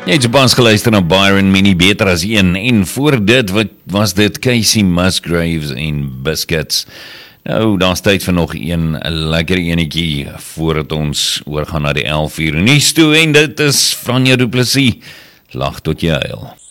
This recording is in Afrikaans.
Jy het pas geluister na Byron Mini Beter as een, en voor dit was dit Casey Musgraves en Biscuits. Nou, daar is tyd vir nog een lekker enetjie, voordat ons oorgaan na die 11 uur nuus toe, en dit is Franja Du Plessis, lag tot jy huil.